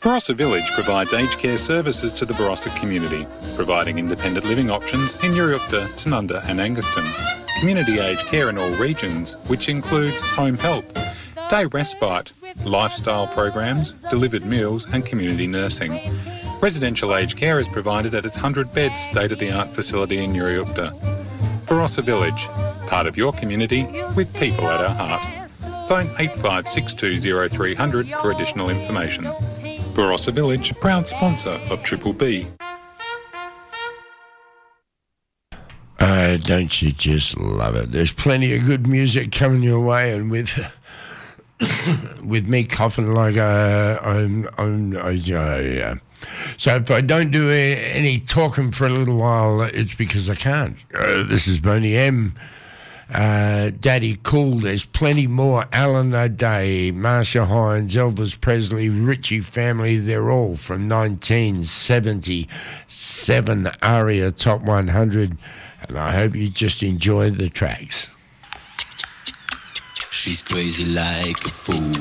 Barossa Village provides aged care services to the Barossa community, providing independent living options in Uriukta, Tanunda and Anguston. Community aged care in all regions, which includes home help, day respite, lifestyle programs, delivered meals and community nursing. Residential aged care is provided at its 100-bed state-of-the-art facility in Uriukta. Barossa Village, part of your community with people at our heart. Phone 85620300 for additional information. Barossa Village, proud sponsor of Triple B. Don't you just love it? There's plenty of good music coming your way, and with with me coughing like so if I don't do any talking for a little while, it's because I can't. This is Boney M. Daddy Cool. There's plenty more. Alan O'Day, Marsha Hines, Elvis Presley, Ritchie Family. They're all from 1977 ARIA Top 100. And I hope you just enjoy the tracks. She's crazy like a fool.